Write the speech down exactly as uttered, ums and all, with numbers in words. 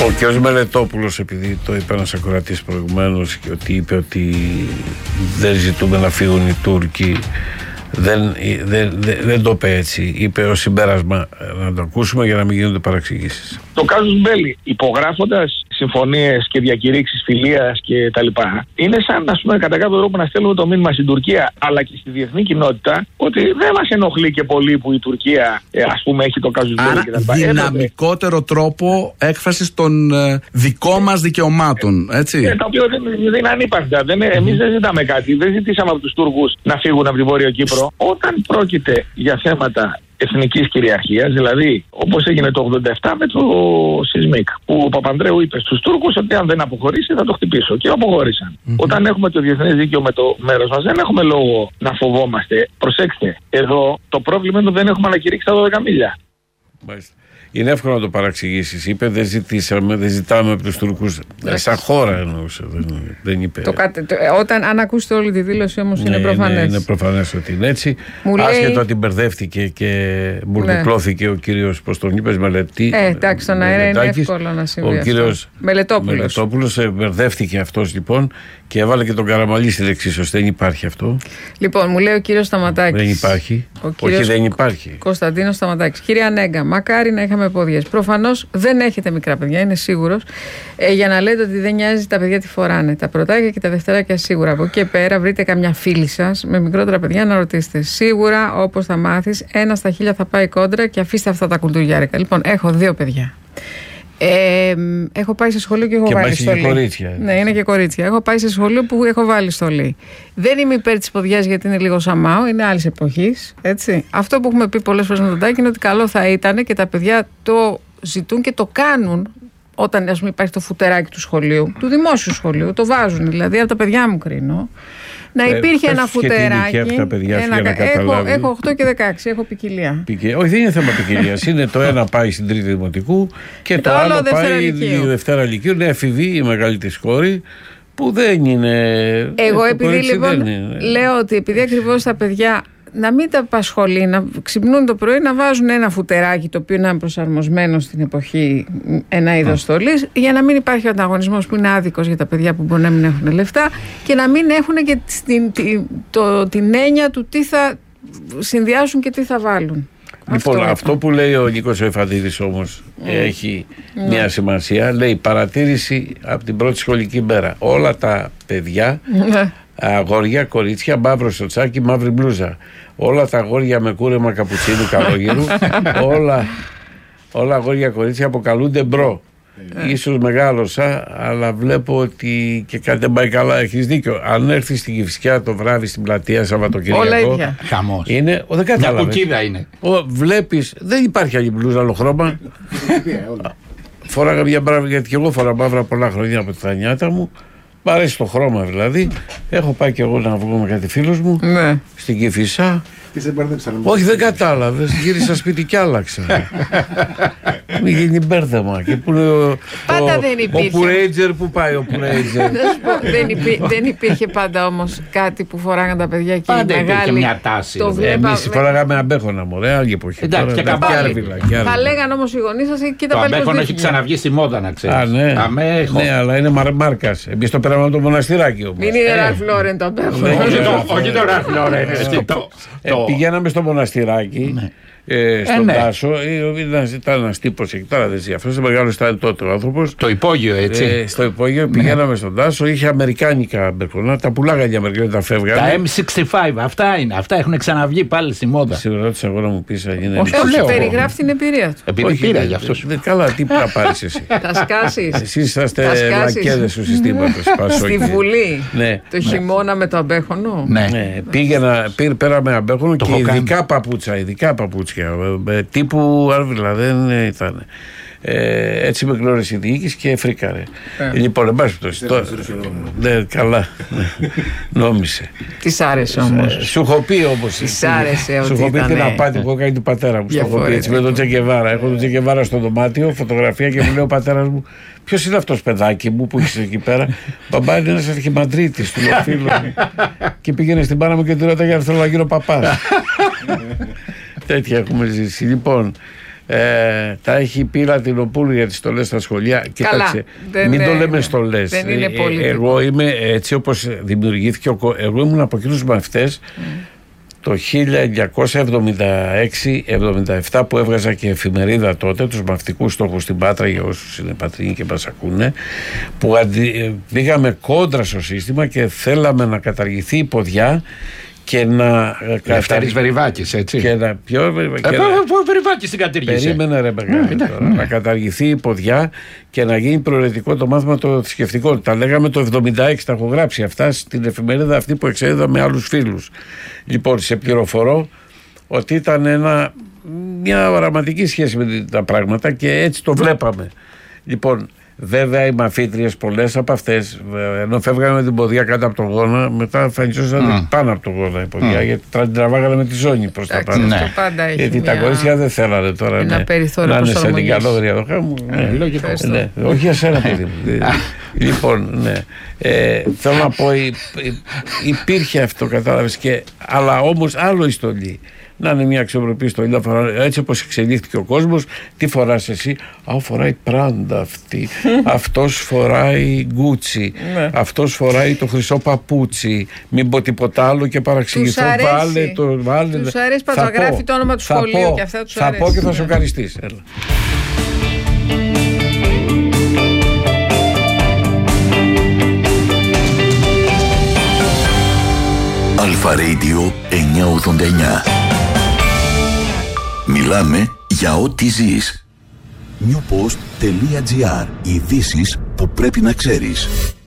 Ο κ. Μελετόπουλος, επειδή το είπε ένας ακροατής προηγουμένως και ότι είπε ότι δεν ζητούμε να φύγουν οι Τούρκοι, δεν, δεν, δεν, δεν το είπε έτσι. Είπε ως συμπέρασμα να το ακούσουμε για να μην γίνονται παραξηγήσεις. Το κάζους μπέλι, υπογράφοντας συμφωνίες και διακηρύξεις φιλίας και τα λοιπά, είναι σαν, ας πούμε, κατά κάποιο τρόπο να στέλνουμε το μήνυμα στην Τουρκία αλλά και στη διεθνή κοινότητα ότι δεν μας ενοχλεί και πολύ που η Τουρκία, ε, ας πούμε, έχει το κάζους μπέλι και τα λοιπά. Δυναμικότερο Έπρεπε... τρόπο έκφρασης των ε, δικών μας δικαιωμάτων, έτσι. Ε, τα οποία δεν, δεν είναι ανύπαρκτα. Δεν, mm-hmm. Εμείς δεν ζητάμε κάτι. Δεν ζητήσαμε από τους Τούρκους να φύγουν από τη Βόρεια Κύπρο. Όταν πρόκειται για θέματα εθνικής κυριαρχίας, δηλαδή όπως έγινε το ογδόντα επτά με το Σισμίκ, που ο Παπανδρέου είπε στους Τούρκους ότι αν δεν αποχωρήσει θα το χτυπήσω, και αποχώρησαν. Mm-hmm. Όταν έχουμε το διεθνές δίκαιο με το μέρος μας, δεν έχουμε λόγο να φοβόμαστε. Προσέξτε, εδώ το πρόβλημα είναι ότι δεν έχουμε ανακηρύξει τα δώδεκα μίλια. Μάλιστα. Είναι εύκολο να το παραξηγήσεις. Είπε δεν ζητήσαμε, δεν ζητάμε από τους Τούρκους. Σαν χώρα εννοούσε. Δεν, δεν είπε. Το κάτε, το, όταν, αν ακούσετε όλη τη δήλωση όμως, ναι, είναι προφανές. Είναι, είναι προφανές ότι είναι έτσι. Μου Άσχετο λέει... ότι μπερδεύτηκε και μπουρδουκλώθηκε, ναι, ο κύριος, πώς τον είπες, Μελετή. Ε, εντάξει, στον αέρα είναι εύκολο να συμβεί. Ο κύριος Μελετόπουλος. Μελετόπουλος μπερδεύτηκε αυτός λοιπόν και έβαλε και τον Καραμαλή στη δεξίσωση. Δεν υπάρχει αυτό. Λοιπόν, μου λέει ο κύριος Σταματάκης. Δεν υπάρχει. Ο κύριος Όχι, δεν υπάρχει. Κωνσταντίνος Σταματάκης. Κύριε Ανέγκα, μακάρι να είχαμε ποδιές. Προφανώς δεν έχετε μικρά παιδιά, είναι σίγουρος, ε, για να λέτε ότι δεν νοιάζει τα παιδιά τι φοράνε. Τα πρωτάκια και τα δευτεράκια σίγουρα. Από εκεί και πέρα, βρείτε καμιά φίλη σας με μικρότερα παιδιά να ρωτήσετε. Σίγουρα, όπως θα μάθεις, ένα στα χίλια θα πάει κόντρα και αφήστε αυτά τα κουλτουριάρικα. Λοιπόν, έχω δύο παιδιά. Ε, έχω πάει σε σχολείο και έχω και βάλει στολή. Και κορίτσια. Ναι, είναι και κορίτσια. Έχω πάει σε σχολείο που έχω βάλει στολή. Δεν είμαι υπέρ της ποδιάς γιατί είναι λίγο σαμάο, είναι άλλης εποχής. Έτσι. Αυτό που έχουμε πει πολλές φορές με τον Τάκη είναι ότι καλό θα ήταν και τα παιδιά το ζητούν και το κάνουν όταν, ας πούμε, υπάρχει το φουτεράκι του σχολείου, του δημόσιου σχολείου. Το βάζουν, δηλαδή από τα παιδιά μου κρίνω. Να υπήρχε ε, ένα φουτεράκι. Αυτά, παιδιά, ένα, να έχω, έχω οκτώ και δεκαέξι, έχω ποικιλία. Ποικιλία. Όχι, δεν είναι θέμα ποικιλίας. Είναι το ένα πάει στην τρίτη δημοτικού και, και το, το άλλο, άλλο πάει η Δευτέρα Λυκείου. Είναι εφηβή, η μεγαλύτερη κόρη, που δεν είναι. Εγώ επειδή λοιπόν λέω ότι επειδή ακριβώς τα παιδιά να μην τα απασχολεί, να ξυπνούν το πρωί, να βάζουν ένα φουτεράκι το οποίο είναι προσαρμοσμένο στην εποχή, ένα είδος στολής, για να μην υπάρχει ο ανταγωνισμός που είναι άδικος για τα παιδιά που μπορεί να μην έχουν λεφτά και να μην έχουν και την, την, το, την έννοια του τι θα συνδυάσουν και τι θα βάλουν. Λοιπόν, αυτό, αυτό που λέει ο Νίκος Εφαντίδης όμως mm. έχει mm. μια σημασία. Λέει παρατήρηση από την πρώτη σχολική μέρα. Όλα τα παιδιά, mm. αγόρια, κορίτσια, μαύρο σοτσάκι, μαύρη μπλούζα. Όλα τα αγόρια με κούρεμα καπουτσίνου καλόγερου. όλα, όλα αγόρια, κορίτσια αποκαλούνται μπρο. Yeah. Ίσως μεγάλωσα, αλλά βλέπω ότι και κάτι δεν πάει καλά. Έχεις δίκιο. Αν έρθει στην Κηφισιά το βράδυ στην πλατεία Σαββατοκυριακό, χαμός. Είναι, ο, δεν κατάλαβες. Μια κουκίδα είναι. Ο, βλέπεις, δεν υπάρχει άλλη μπλούζα, άλλο χρώμα. Φοράγα μια μπράβη, γιατί και εγώ φορά μαύρα πολλά χρόνια από τα νιάτα μου. Μ' αρέσει το χρώμα δηλαδή. Έχω πάει και εγώ να βγω με κάτι φίλους μου ναι. στην Κηφισιά. Τι σε μπέρδεψαν? Όχι, δεν κατάλαβες. Γύρισα σπίτι και άλλαξα. Μην γίνει μπέρδεμα. Και που ο, πάντα ο, δεν υπήρχε. Ο Πουρέιτζερ, που πάει ο Πουρέιτζερ? δεν, υπή, δεν υπήρχε πάντα όμως κάτι που φοράγαν τα παιδιά και πάντα οι μεγάλοι. Μια τάση. Εμείς φοράγαμε αμπέχωνα, μωρέ, άλλη εποχή. Εντάξει, και καμπάρι. Θα λέγαν όμως οι γονείς σας και τα παλιά. Το αμπέχωνα έχει ξαναβγεί στη μόδα, να ξέρεις. Α, ναι. Ναι, αλλά είναι μάρκας. Εμείς το πέραμε από το μοναστηράκι όμως. Μην είναι Ραλφ Λόρεν το αμπέχωνα. Όχι το Ραλφ Λόρεν. Πηγαίναμε στο μοναστηράκι, ναι. ε, στον ε, ναι. Τάσο, ε, ήταν ένας τύπος εκεί, τώρα δεν ζει αυτός, μεγάλος ήταν τότε ο άνθρωπος. Το υπόγειο, έτσι. Ε, στο υπόγειο, ναι. Πηγαίναμε στον Τάσο, είχε αμερικάνικα μπερκονά, τα πουλάγανε οι Αμερικάνοι, τα φεύγανε. Τα εμ εξήντα πέντε, αυτά είναι, αυτά έχουν ξαναβγεί πάλι στη μόδα. Σε ρώτησα εγώ να μου πεις αν είναι. Όχι, περιγράφει την εμπειρία του. Επειδή πήρα γι' αυτό. Καλά, τι να πάρεις εσύ. Θα σκάσεις. Εσείς είσαστε λακέδες του συστήματος. Στη Βουλή, το χειμώνα με το αμπέχονο. Πήγαινα, πέραμε αμπέχονο και ειδικά παπούτσα, ειδικά παπούτσια. Τύπου Άρβιλα δεν ήταν. Ε, έτσι με γνώρισε η διοίκηση και φρίκαρε. Ε. Λοιπόν, εν πάση περιπτώσει. Ναι, καλά. Νόμισε. Τη άρεσε όμως. Σου έχω πει όμως. Τη άρεσε ότι. Σου έχω πει την απάτη που έκανε του πατέρα μου. Σου έχω πει έτσι με τον Τσεκεβάρα. Έχω τον Τσεκεβάρα στο δωμάτιο, φωτογραφία και μου λέει ο πατέρας μου, ποιος είναι αυτός παιδάκι μου που είσαι εκεί πέρα? Μπαμπά είναι ένας αρχιμαντρίτης του φίλου. Και πήγαινε στην πάνα μου και του ρώταγε αν θέλω να γίνω παπάς. Τέτοια έχουμε ζήσει. Λοιπόν. Ε, τα έχει πει Λατινοπούλου για τις στολές στα σχολεία. Κοίταξε, μην το λέμε στολές. Δεν είναι ε, εγώ είμαι έτσι όπως δημιουργήθηκε. Εγώ ήμουν από εκείνους μαθητές mm. το χίλια εννιακόσια εβδομήντα έξι εβδομήντα επτά που έβγαζα και εφημερίδα τότε, τους μαθητικούς στόχους στην Πάτρα, για όσους είναι πατρινοί και μας ακούνε, που αντι... πήγαμε κόντρα στο σύστημα και θέλαμε να καταργηθεί η ποδιά και να. Λευτέρης Βεριβάκης, έτσι. Και να. Ποιο. Ε, Βεριβάκης την κατήργησε. Περίμενε, ρε μεγάλη. Ναι, ναι. Να καταργηθεί η ποδιά και να γίνει προαιρετικό το μάθημα το θρησκευτικό. Τα λέγαμε το εβδομήντα έξι, τα έχω γράψει αυτά στην εφημερίδα αυτή που εξέδιδα με άλλους φίλους. Λοιπόν, σε πληροφορώ ότι ήταν ένα, μια οραματική σχέση με τα πράγματα και έτσι το βλέπαμε. Λοιπόν. Βέβαια οι μαθήτριες, πολλές από αυτές, ενώ φεύγανε με την ποδιά κάτω από τον γόνα, μετά φανιζόσαν mm. πάνω από τον γόνα η ποδιά, mm. γιατί την τραβάγανε με τη ζώνη προς τα πάνω. Ναι. Γιατί μια... τα κορίτσια δεν θέλανε τώρα ένα ναι, περιθώριο να είναι σε την καλόγρια εδώ χάμου. Ναι, ναι, ναι, όχι για σένα, παιδί μου. Λοιπόν, ναι. Ε, θέλω να πω, υπήρχε αυτό, κατάλαβες, και, αλλά όμως άλλο η στολή. Να είναι μια αξιοπρεπή στολή, έτσι όπως εξελίχθηκε ο κόσμος. Τι φοράς εσύ? Α, φοράει Πράντα αυτή. Αυτός φοράει Γκούτσι. Αυτός φοράει το χρυσό παπούτσι. Μην πω τίποτα άλλο και παραξηγηθώ. Βάλε το. Βάλε... Τους αρέσει που θα γράφει το όνομα του σχολείου πω, και αυτά τους θα αρέσει. Θα πω και θα σου ευχαριστείς. Έλα. Αλφα Radio εννιακόσια ογδόντα εννιά. Μιλάμε για ό,τι ζεις. newpost.gr. Ειδήσεις που πρέπει να ξέρεις.